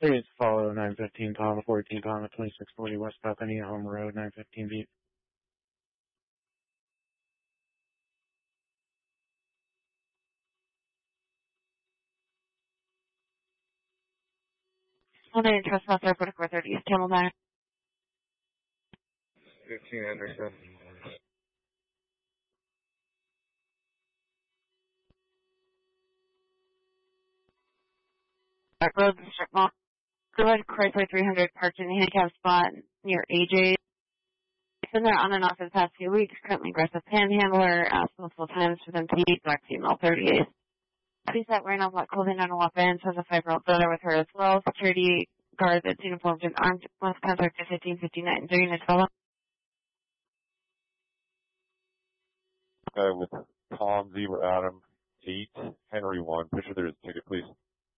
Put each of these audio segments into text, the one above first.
Please follow 915 Tom, 14 Tom at 2640 West Bethany, Home Road, 915 Beat. Well, I trust South Airport 430 East Camel 9. 15 Anderson. Back road, strip mall. Go ahead, Chrysler 300 parked in the handicap spot near AJ. He's been there on and off for the past few weeks. Currently aggressive panhandler. Asked multiple times for them to eat. Black female 38. She's that wearing all black clothing on a walk in. Has a 5-year-old daughter with her as well. Security guard that's uniformed and armed. Must contact to 1559 during the 12. Okay, with Tom Zebra Adam 8, Henry 1. Picture there's a ticket, please.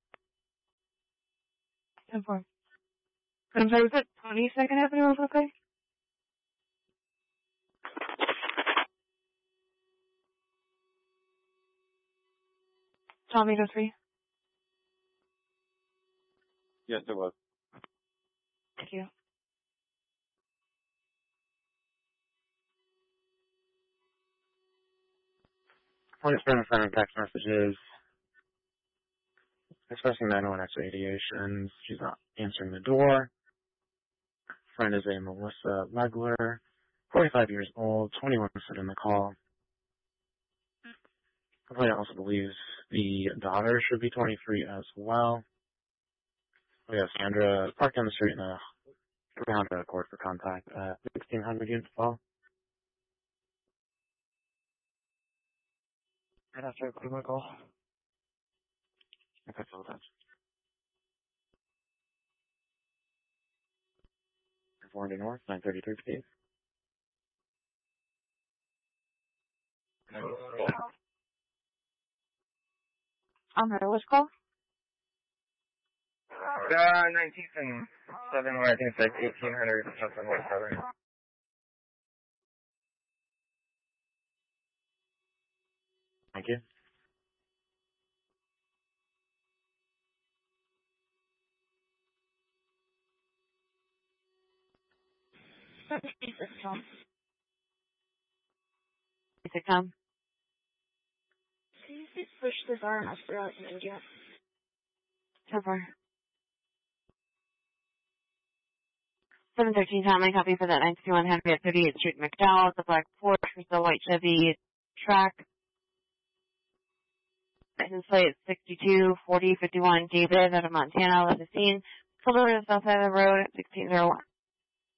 10-4. I'm sorry, was that 22nd Avenue was okay? Tom 803. Yes, it was. Thank you. Point friend sending text messages expressing 901 radiations. She's not answering the door. Friend is a Melissa Legler, 45 years old, 21 said in the call. Complainant also believes the daughter should be 23 as well. We have Sandra parked on the street in a Honda Accord for contact at 1600 units fall. Right after I put my call. Okay, so that's 400 North, 933 feet. I'm ready. What's call? 19th and 7, where I think it's like 1800 something like that. Thank you. Tom. Tom. Can you please push this arm up throughout India? So far. 713 Tom, I copy for that 951 Henry at 38th Street, McDowell, the black Porsche with the white Chevy track. License plate 624051 David out of Montana, left the scene. Pulled over to the south side of the road at 1601.